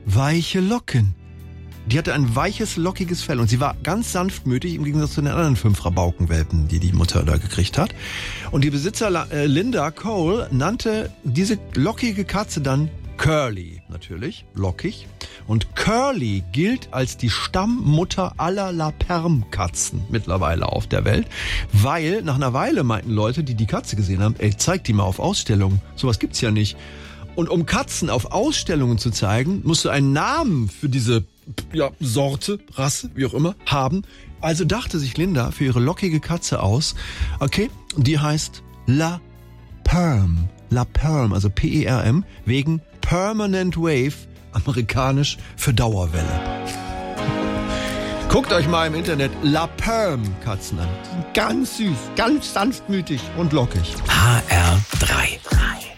weiche Locken. Die hatte ein weiches, lockiges Fell und sie war ganz sanftmütig im Gegensatz zu den anderen 5 Rabaukenwelpen, die die Mutter da gekriegt hat. Und die Besitzer Linda Cole nannte diese lockige Katze dann Curly, natürlich, lockig. Und Curly gilt als die Stammmutter aller La Perm-Katzen mittlerweile auf der Welt, weil nach einer Weile meinten Leute, die die Katze gesehen haben, ey, zeig die mal auf Ausstellungen, sowas gibt's ja nicht. Und um Katzen auf Ausstellungen zu zeigen, musst du einen Namen für diese Sorte, Rasse, wie auch immer, haben. Also dachte sich Linda für ihre lockige Katze aus, okay, die heißt La Perm. La Perm, also P-E-R-M, wegen Permanent Wave, amerikanisch für Dauerwelle. Guckt euch mal im Internet La Perm Katzen an. Ganz süß, ganz sanftmütig und lockig. HR3.